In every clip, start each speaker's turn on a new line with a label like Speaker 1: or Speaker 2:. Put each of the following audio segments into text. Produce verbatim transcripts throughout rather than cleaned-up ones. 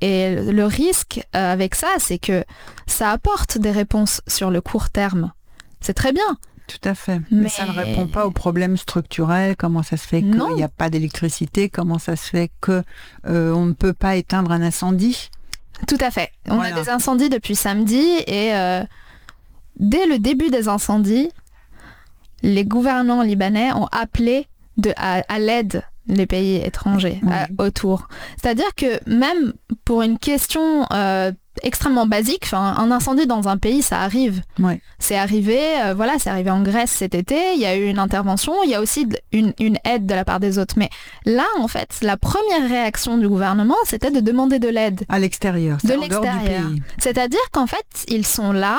Speaker 1: Et le risque euh, avec ça, c'est que ça apporte des réponses sur le court terme. C'est très bien.
Speaker 2: Tout à fait. Mais, mais ça ne répond pas aux problèmes structurels. Comment ça se fait qu'il n'y a pas d'électricité? Comment ça se fait qu'on euh, ne peut pas éteindre un incendie?
Speaker 1: Tout à fait. On voilà. a des incendies depuis samedi et euh, dès le début des incendies, les gouvernants libanais ont appelé de, à, à l'aide les pays étrangers oui. à, autour. C'est-à-dire que même pour une question euh, extrêmement basique, un incendie dans un pays, ça arrive.
Speaker 2: Oui.
Speaker 1: C'est arrivé, euh, voilà, c'est arrivé en Grèce cet été, il y a eu une intervention, il y a aussi une, une aide de la part des autres. Mais là, en fait, la première réaction du gouvernement, c'était de demander de l'aide.
Speaker 2: À l'extérieur,
Speaker 1: de l'extérieur. C'est-à-dire qu'en fait, ils sont là,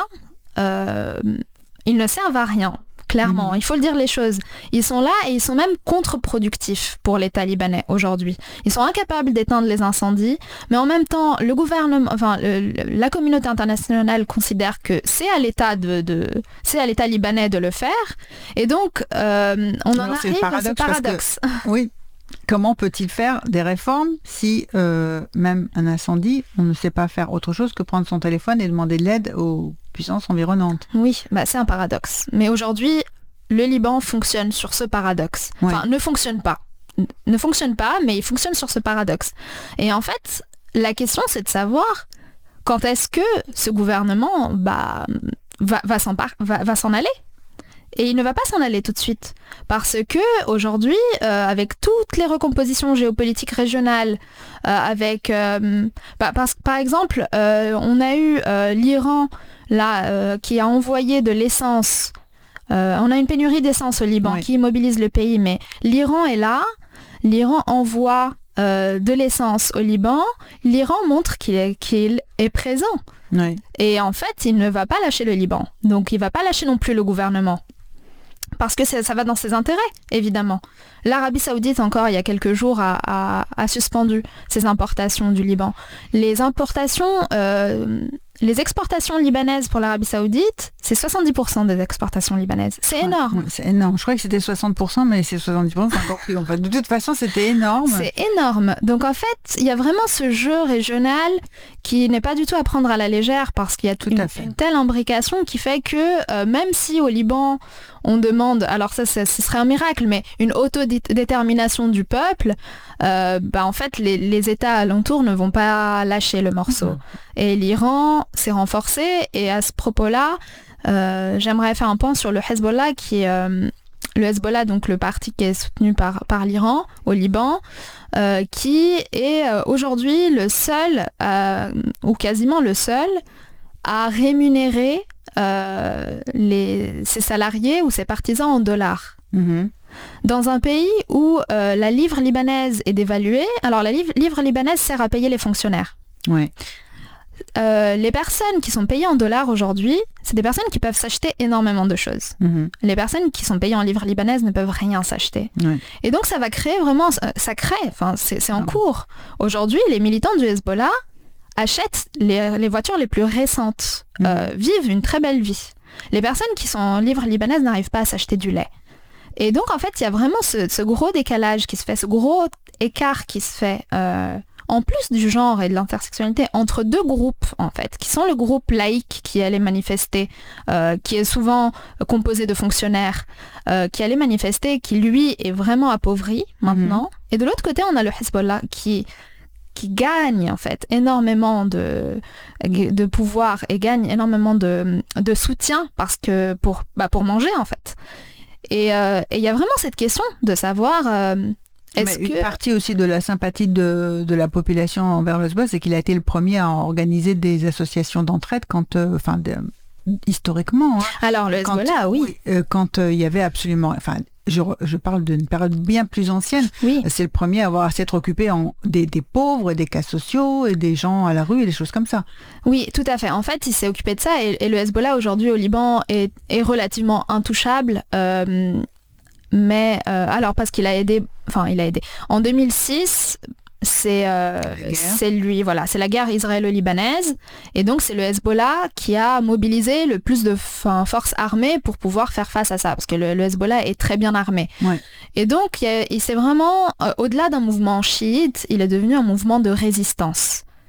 Speaker 1: euh, ils ne servent à rien. Clairement, mmh. il faut le dire les choses. Ils sont là et ils sont même contre-productifs pour l'État libanais aujourd'hui. Ils sont incapables d'éteindre les incendies, mais en même temps, le gouvernement, enfin, le, la communauté internationale considère que c'est à l'État de, de, c'est à l'État libanais de le faire. Et donc, euh, on en
Speaker 2: Alors,
Speaker 1: arrive à ce paradoxe.
Speaker 2: Que, oui. Comment peut-il faire des réformes si, euh, même un incendie, on ne sait pas faire autre chose que prendre son téléphone et demander de l'aide aux puissances environnantes?
Speaker 1: Oui, bah c'est un paradoxe. Mais aujourd'hui, le Liban fonctionne sur ce paradoxe. Enfin, ouais. ne fonctionne pas. Ne fonctionne pas, mais il fonctionne sur ce paradoxe. Et en fait, la question, c'est de savoir quand est-ce que ce gouvernement bah, va, va, s'en par- va, va s'en aller. Et il ne va pas s'en aller tout de suite. Parce que aujourd'hui, euh, avec toutes les recompositions géopolitiques régionales, euh, avec, euh, bah, parce, par exemple, euh, on a eu euh, l'Iran là, euh, qui a envoyé de l'essence. Euh, on a une pénurie d'essence au Liban oui. qui immobilise le pays, mais l'Iran est là. L'Iran envoie euh, de l'essence au Liban. L'Iran montre qu'il est, qu'il est présent.
Speaker 2: Oui.
Speaker 1: Et en fait, il ne va pas lâcher le Liban. Donc, il ne va pas lâcher non plus le gouvernement. Parce que ça, ça va dans ses intérêts, évidemment. L'Arabie Saoudite, encore il y a quelques jours, a, a, a suspendu ses importations du Liban. Les importations, euh, les exportations libanaises pour l'Arabie Saoudite, c'est soixante-dix pour cent des exportations libanaises. C'est ouais, énorme.
Speaker 2: Ouais, c'est énorme. Je croyais que c'était soixante pour cent, mais c'est soixante-dix pour cent, c'est encore plus. En fait. De toute façon, c'était énorme.
Speaker 1: C'est énorme. Donc en fait, il y a vraiment ce jeu régional qui n'est pas du tout à prendre à la légère parce qu'il y a
Speaker 2: tout
Speaker 1: une,
Speaker 2: à fait.
Speaker 1: une telle imbrication qui fait que euh, même si au Liban, on demande, alors ça, ça ce serait un miracle, mais une autodétermination du peuple, euh, bah en fait, les, les États alentours ne vont pas lâcher le morceau. Mmh. Et l'Iran s'est renforcé, et à ce propos-là, euh, j'aimerais faire un point sur le Hezbollah, qui est euh, le Hezbollah, donc le parti qui est soutenu par, par l'Iran au Liban, euh, qui est euh, aujourd'hui le seul, euh, ou quasiment le seul, à rémunérer Euh, les, ses salariés ou ses partisans en dollars.
Speaker 2: Mmh.
Speaker 1: Dans un pays où euh, la livre libanaise est dévaluée, alors la livre, livre libanaise sert à payer les fonctionnaires.
Speaker 2: Ouais.
Speaker 1: Euh, les personnes qui sont payées en dollars aujourd'hui, c'est des personnes qui peuvent s'acheter énormément de choses.
Speaker 2: Mmh.
Speaker 1: Les personnes qui sont payées en livre libanaise ne peuvent rien s'acheter.
Speaker 2: Ouais.
Speaker 1: Et donc ça va créer vraiment, ça crée, enfin c'est, c'est en ah. cours. Aujourd'hui, les militants du Hezbollah achètent les, les voitures les plus récentes, mmh. euh, vivent une très belle vie. Les personnes qui sont en livre libanaise n'arrivent pas à s'acheter du lait. Et donc, en fait, il y a vraiment ce, ce gros décalage qui se fait, ce gros écart qui se fait, euh, en plus du genre et de l'intersectionnalité, entre deux groupes, en fait, qui sont le groupe laïque qui allait manifester, euh, qui est souvent composé de fonctionnaires, euh, qui allait manifester, qui, lui, est vraiment appauvri, maintenant. Mmh. Et de l'autre côté, on a le Hezbollah qui... qui gagne en fait énormément de, de pouvoir et gagne énormément de, de soutien parce que pour, bah pour manger en fait. Et il euh, y a vraiment cette question de savoir euh, est-ce
Speaker 2: Mais
Speaker 1: que...
Speaker 2: Une partie aussi de la sympathie de, de la population envers le Hezbollah, c'est qu'il a été le premier à organiser des associations d'entraide quand... Euh, enfin, de, historiquement. Hein,
Speaker 1: Alors le Hezbollah,
Speaker 2: quand,
Speaker 1: oui.
Speaker 2: Euh, quand il euh, y avait absolument... Enfin, Je, je parle d'une période bien plus ancienne.
Speaker 1: Oui.
Speaker 2: C'est le premier à avoir à s'être occupé en, des, des pauvres, et des cas sociaux, et des gens à la rue, et des choses comme ça.
Speaker 1: Oui, tout à fait. En fait, il s'est occupé de ça, et, et le Hezbollah, aujourd'hui, au Liban, est, est relativement intouchable. Euh, mais, euh, alors, parce qu'il a aidé... Enfin, il a aidé. En deux mille six... C'est, euh, c'est lui, voilà, c'est la guerre israélo-libanaise, et donc c'est le Hezbollah qui a mobilisé le plus de f- forces armées pour pouvoir faire face à ça, parce que le, le Hezbollah est très bien armé.
Speaker 2: Ouais.
Speaker 1: Et donc il, a, il s'est vraiment, euh, au-delà d'un mouvement chiite, il est devenu un mouvement de résistance.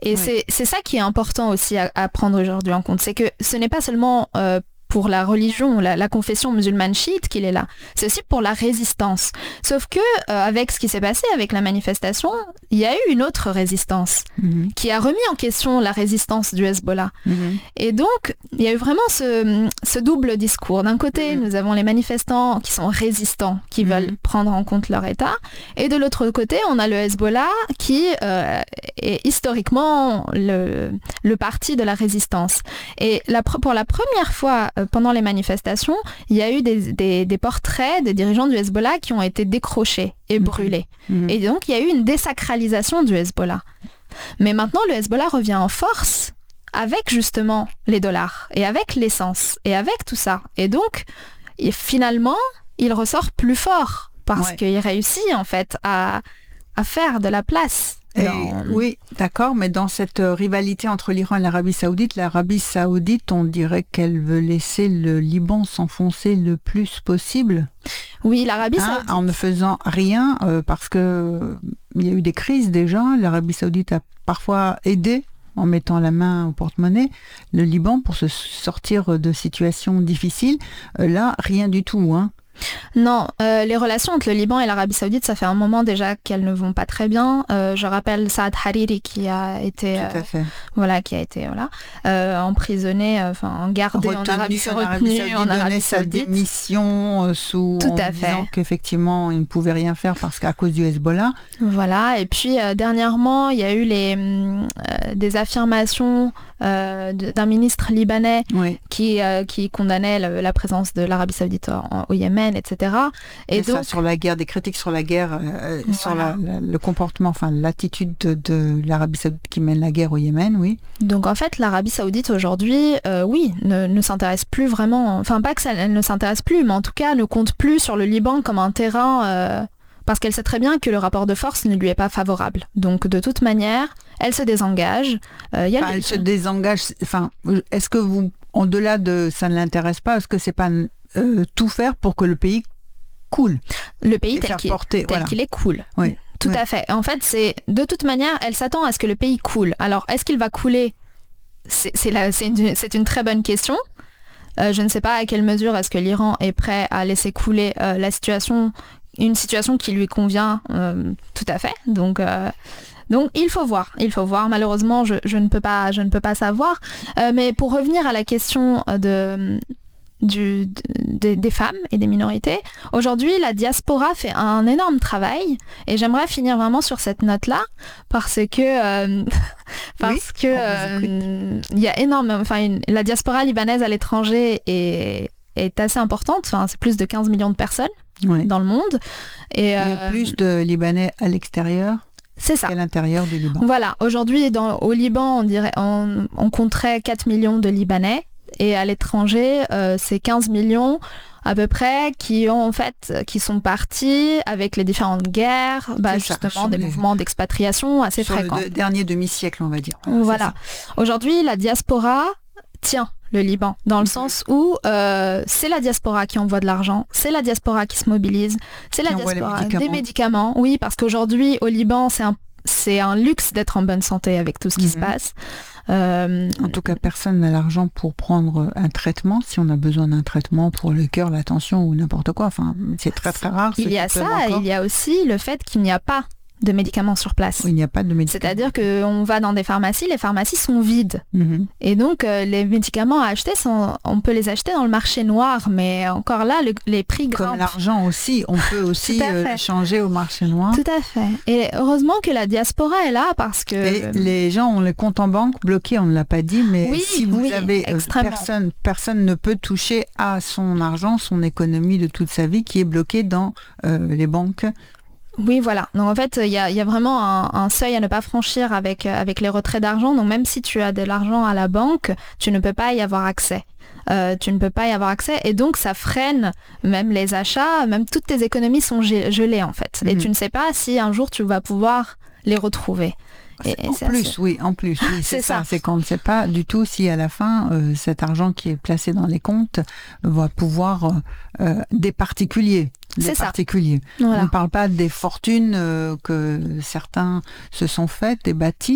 Speaker 1: Et
Speaker 2: oui.
Speaker 1: c'est, c'est ça qui est important aussi à, à prendre aujourd'hui en compte. C'est que ce n'est pas seulement euh, pour la religion, la, la confession musulmane chiite qu'il est là. C'est aussi pour la résistance. Sauf que, euh, avec ce qui s'est passé, avec la manifestation, il y a eu une autre résistance
Speaker 2: Mm-hmm.
Speaker 1: qui a remis en question la résistance du Hezbollah.
Speaker 2: Mm-hmm.
Speaker 1: Et donc, il y a eu vraiment ce, ce double discours. D'un côté,
Speaker 2: Mhm.
Speaker 1: nous avons les manifestants qui sont résistants, qui
Speaker 2: Mhm.
Speaker 1: veulent prendre en compte leur État. Et de l'autre côté, on a le Hezbollah qui euh, est historiquement le, le parti de la résistance. Et la, pour la première fois euh, pendant les manifestations, il y a eu des, des, des portraits des dirigeants du Hezbollah qui ont été décrochés et brûlés.
Speaker 2: Mhm.
Speaker 1: Et donc, il y a eu une désacralisation du Hezbollah. Mais maintenant, le Hezbollah revient en force avec justement les dollars et avec l'essence et avec tout ça. Et donc, et finalement, il ressort plus fort parce
Speaker 2: Ouais.
Speaker 1: qu'il réussit en fait à, à faire de la place.
Speaker 2: Et
Speaker 1: dans-
Speaker 2: oui, d'accord, mais dans cette euh, rivalité entre l'Iran et l'Arabie Saoudite, l'Arabie Saoudite, on dirait qu'elle veut laisser le Liban s'enfoncer le plus possible,
Speaker 1: Oui, l'Arabie
Speaker 2: hein,
Speaker 1: Saoudite.
Speaker 2: en ne faisant rien, euh, parce que euh, il y a eu des crises déjà. L'Arabie Saoudite a parfois aidé en mettant la main au porte-monnaie le Liban pour se sortir de situations difficiles. Euh, là, rien du tout, hein.
Speaker 1: Non, euh, les relations entre le Liban et l'Arabie Saoudite, ça fait un moment déjà qu'elles ne vont pas très bien. Euh, je rappelle Saad Hariri qui a été,
Speaker 2: Tout
Speaker 1: euh,
Speaker 2: à fait.
Speaker 1: voilà, qui a été voilà, euh, emprisonné, euh, enfin gardé en Arabie,
Speaker 2: Retenu en Arabie
Speaker 1: retenu
Speaker 2: Saoudite,
Speaker 1: en
Speaker 2: donné
Speaker 1: Arabie
Speaker 2: sa
Speaker 1: Saoudite.
Speaker 2: démission euh, sous
Speaker 1: Tout
Speaker 2: en
Speaker 1: à
Speaker 2: disant
Speaker 1: fait.
Speaker 2: qu'effectivement il ne pouvait rien faire parce qu'à cause du Hezbollah.
Speaker 1: Voilà, et puis euh, dernièrement, il y a eu les, hum, euh, des affirmations euh, de- d'un ministre libanais
Speaker 2: Oui.
Speaker 1: qui, euh, qui condamnait le- la présence de l'Arabie Saoudite en- au Yémen, et cetera. Et
Speaker 2: Et
Speaker 1: donc,
Speaker 2: ça, sur la guerre, des critiques sur la guerre, euh, sur
Speaker 1: Voilà.
Speaker 2: la- la- le comportement, enfin l'attitude de, de l'Arabie Saoudite qui mène la guerre au Yémen, oui.
Speaker 1: donc en fait, l'Arabie Saoudite aujourd'hui, euh, oui, ne, ne s'intéresse plus vraiment, enfin pas que ça elle ne s'intéresse plus, mais en tout cas ne compte plus sur le Liban comme un terrain, euh, parce qu'elle sait très bien que le rapport de force ne lui est pas favorable. Donc de toute manière, elle se désengage. Euh, il y a
Speaker 2: Enfin,
Speaker 1: le-
Speaker 2: elle se désengage. Enfin, est-ce que vous, en-delà de ça ne l'intéresse pas, est-ce que c'est pas euh, tout faire pour que le pays coule
Speaker 1: le pays
Speaker 2: et
Speaker 1: tel
Speaker 2: faire
Speaker 1: qu'il
Speaker 2: porter,
Speaker 1: tel
Speaker 2: voilà.
Speaker 1: qu'il est cool.
Speaker 2: Oui.
Speaker 1: Tout
Speaker 2: Oui.
Speaker 1: à fait. En fait, c'est de toute manière, elle s'attend à ce que le pays coule. Alors, est-ce qu'il va couler? C'est c'est la- c'est une, c'est une très bonne question. Euh, je ne sais pas à quelle mesure est-ce que l'Iran est prêt à laisser couler euh, la situation, une situation qui lui convient euh, tout à fait. Donc, euh, donc il faut voir. Il faut voir. Malheureusement, je, je ne peux pas, je ne peux pas savoir. Euh, mais pour revenir à la question de Du, de, des femmes et des minorités. Aujourd'hui, la diaspora fait un énorme travail et j'aimerais finir vraiment sur cette note-là parce que euh, parce
Speaker 2: Oui,
Speaker 1: que
Speaker 2: on vous
Speaker 1: euh, il y a énormément, enfin une- la diaspora libanaise à l'étranger est est assez importante. Enfin, c'est plus de quinze millions de personnes
Speaker 2: Oui.
Speaker 1: dans le monde et
Speaker 2: Il y a
Speaker 1: euh,
Speaker 2: plus de Libanais à l'extérieur
Speaker 1: c'est ça.
Speaker 2: qu'à l'intérieur du Liban.
Speaker 1: Voilà, aujourd'hui dans- au Liban, on dirait on, on compterait quatre millions de Libanais et à l'étranger, euh, c'est quinze millions à peu près qui ont en fait qui sont partis avec les différentes guerres, bah,
Speaker 2: C'est ça,
Speaker 1: justement
Speaker 2: sur
Speaker 1: des
Speaker 2: les-
Speaker 1: mouvements d'expatriation assez
Speaker 2: Sur
Speaker 1: fréquents.
Speaker 2: le de- dernier demi-siècle, on va dire.
Speaker 1: Voilà. Aujourd'hui, la diaspora tient le Liban, dans le sens où euh, c'est la diaspora qui envoie de l'argent, c'est la diaspora qui se mobilise, c'est la
Speaker 2: Qui envoie les
Speaker 1: diaspora
Speaker 2: médicaments.
Speaker 1: des médicaments. Oui, parce qu'aujourd'hui, au Liban, c'est un, c'est un luxe d'être en bonne santé avec tout ce qui
Speaker 2: Mhm.
Speaker 1: se passe. Euh,
Speaker 2: En tout cas, personne n'a l'argent pour prendre un traitement. Si on a besoin d'un traitement pour le cœur, la tension ou n'importe quoi, enfin, c'est très très rare.
Speaker 1: il
Speaker 2: ceux
Speaker 1: y a
Speaker 2: qui peuvent
Speaker 1: ça,
Speaker 2: encore.
Speaker 1: il y a aussi le fait qu'il n'y a pas de médicaments sur place.
Speaker 2: Oui, il n'y a pas de médicaments.
Speaker 1: C'est-à-dire qu'on va dans des pharmacies, les pharmacies sont vides.
Speaker 2: Mhm.
Speaker 1: Et donc, euh, les médicaments à acheter, sont, on peut les acheter dans le marché noir, mais encore là, le- les prix
Speaker 2: Comme
Speaker 1: grimpent.
Speaker 2: l'argent aussi, on peut aussi
Speaker 1: Tout à
Speaker 2: euh,
Speaker 1: fait.
Speaker 2: changer au marché noir.
Speaker 1: Tout à fait. Et heureusement que la diaspora est là parce que...
Speaker 2: Et les gens ont les comptes en banque bloqués, on ne l'a pas dit, mais
Speaker 1: Oui,
Speaker 2: si vous
Speaker 1: oui,
Speaker 2: avez euh,
Speaker 1: extrêmement.
Speaker 2: personne, personne ne peut toucher à son argent, son économie de toute sa vie qui est bloquée dans euh, les banques.
Speaker 1: Oui, voilà. Donc en fait, il y a, il y a vraiment un, un seuil à ne pas franchir avec, avec les retraits d'argent. Donc même si tu as de l'argent à la banque, tu ne peux pas y avoir accès. Euh, tu ne peux pas y avoir accès et donc ça freine même les achats, même toutes tes économies sont gel- gelées en fait. Et
Speaker 2: Mhm.
Speaker 1: tu ne sais pas si un jour tu vas pouvoir les retrouver. Et- et
Speaker 2: En
Speaker 1: c'est
Speaker 2: plus,
Speaker 1: assez-
Speaker 2: oui, en plus, oui,
Speaker 1: C'est
Speaker 2: c'est ça.
Speaker 1: ça.
Speaker 2: C'est qu'on ne sait pas du tout si à la fin, euh, cet argent qui est placé dans les comptes va pouvoir, euh, euh, des particuliers, des
Speaker 1: C'est ça.
Speaker 2: particuliers. On
Speaker 1: Voilà.
Speaker 2: ne parle pas des fortunes euh, que certains se sont faites et bâties.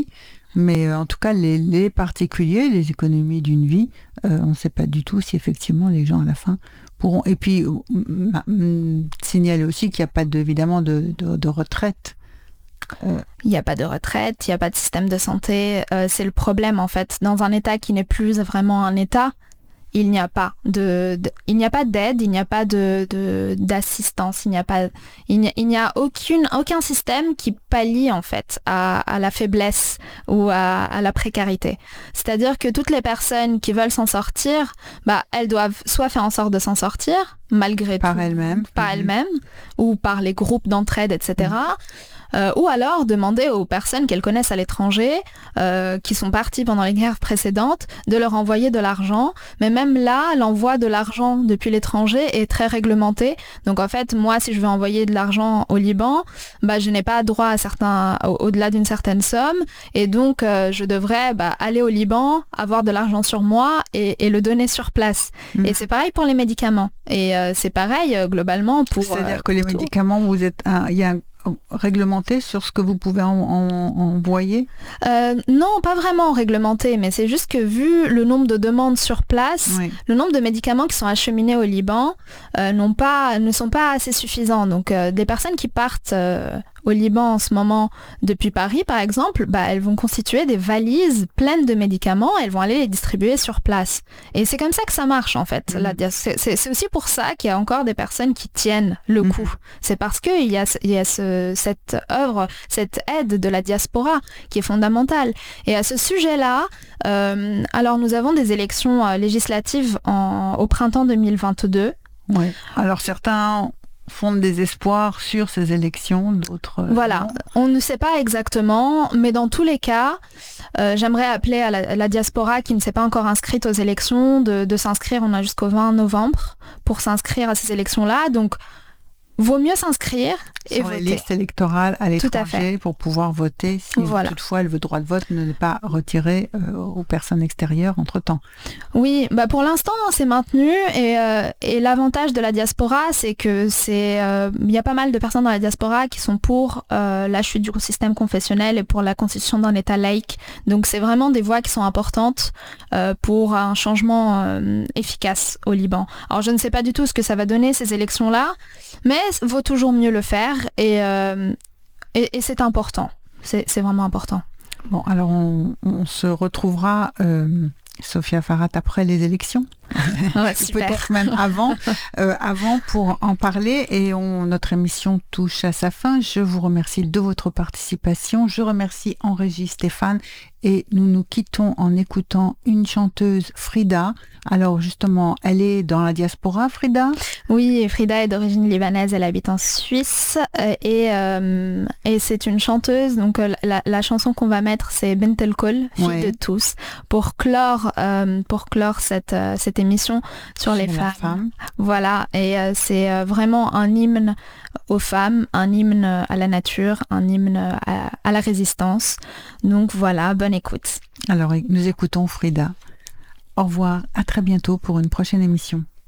Speaker 2: Mais euh, en tout cas, les, les particuliers, les économies d'une vie, euh, on ne sait pas du tout si effectivement les gens à la fin pourront. Et puis, euh, euh, signaler aussi qu'il n'y a pas de, évidemment de, de, de retraite.
Speaker 1: Euh... Il n'y a pas de retraite, il n'y a pas de système de santé. Euh, c'est le problème en fait. Dans un État qui n'est plus vraiment un État, il n'y a pas de, de il n'y a pas d'aide, il n'y a pas de, de d'assistance, il n'y a pas il n'y a, il n'y a aucune aucun système qui pallie en fait à, à la faiblesse ou à, à la précarité. C'est-à-dire que toutes les personnes qui veulent s'en sortir, bah elles doivent soit faire en sorte de s'en sortir malgré
Speaker 2: par
Speaker 1: tout,
Speaker 2: elles-mêmes,
Speaker 1: par elles-mêmes ou par les groupes d'entraide, et cetera. Mmh. Euh, ou alors demander aux personnes qu'elles connaissent à l'étranger, euh, qui sont parties pendant les guerres précédentes, de leur envoyer de l'argent. Mais même là, l'envoi de l'argent depuis l'étranger est très réglementé. Donc en fait, moi, si je veux envoyer de l'argent au Liban, bah, je n'ai pas droit à certains, au- au-delà d'une certaine somme. Et donc, euh, je devrais bah, aller au Liban, avoir de l'argent sur moi et, et le donner sur place. Mmh. Et c'est pareil pour les médicaments. Et euh, c'est pareil, euh, globalement, pour...
Speaker 2: C'est-à-dire
Speaker 1: euh,
Speaker 2: que les
Speaker 1: pour
Speaker 2: médicaments, vous êtes... Il y a un réglementé sur ce que vous pouvez en, en, envoyer
Speaker 1: euh, Non, pas vraiment réglementé, mais c'est juste que vu le nombre de demandes sur place, oui. le nombre de médicaments qui sont acheminés au Liban euh, n'ont pas, ne sont pas assez suffisants. Donc euh, des personnes qui partent euh, au Liban en ce moment depuis Paris, par exemple, bah, elles vont constituer des valises pleines de médicaments et elles vont aller les distribuer sur place. Et c'est comme ça que ça marche, en fait. Mmh. La, c'est, c'est, c'est aussi pour ça qu'il y a encore des personnes qui tiennent le coup. Mmh. C'est parce qu'il y a, il y a ce, cette œuvre, cette aide de la diaspora qui est fondamentale. Et à ce sujet-là, euh, alors nous avons des élections euh, législatives en, au printemps deux mille vingt-deux.
Speaker 2: Oui. Alors certains fondent des espoirs sur ces élections, d'autres...
Speaker 1: Voilà,
Speaker 2: non.
Speaker 1: On ne sait pas exactement, mais dans tous les cas, euh, j'aimerais appeler à la, à la diaspora qui ne s'est pas encore inscrite aux élections de, de s'inscrire. On a jusqu'au vingt novembre pour s'inscrire à ces élections-là, donc vaut mieux s'inscrire et
Speaker 2: sur
Speaker 1: voter.
Speaker 2: Les listes électorales à l'étranger pour pouvoir voter si voilà. toutefois le droit de vote ne l'est pas retiré euh, aux personnes extérieures entre-temps.
Speaker 1: Oui, bah pour l'instant c'est maintenu et, euh, et l'avantage de la diaspora c'est que c'est euh, il y a pas mal de personnes dans la diaspora qui sont pour euh, la chute du système confessionnel et pour la constitution d'un État laïque. Donc c'est vraiment des voix qui sont importantes euh, pour un changement euh, efficace au Liban. Alors je ne sais pas du tout ce que ça va donner ces élections-là, mais vaut toujours mieux le faire et, euh, et, et c'est important, c'est, c'est vraiment important.
Speaker 2: Bon, alors on, on se retrouvera, euh, Sophia Farhat, après les élections.
Speaker 1: Ouais, super.
Speaker 2: Peut-être même avant, euh, avant pour en parler et on, notre émission touche à sa fin. Je vous remercie de votre participation. Je remercie en régie Stéphane et nous nous quittons en écoutant une chanteuse, Frida. Alors justement, elle est dans la diaspora, Frida ?
Speaker 1: Oui, Frida est d'origine libanaise, elle habite en Suisse et, euh, et c'est une chanteuse. Donc la, la chanson qu'on va mettre, c'est Bint El Kol, fille ouais. de tous, pour clore, euh, pour clore cette, cette émission sur les femmes.
Speaker 2: Femme.
Speaker 1: Voilà, et euh, c'est euh, vraiment un hymne aux femmes, un hymne à la nature, un hymne à, à la résistance. Donc voilà, bonne écoute.
Speaker 2: Alors nous écoutons Frida. Au revoir, à très bientôt pour une prochaine émission.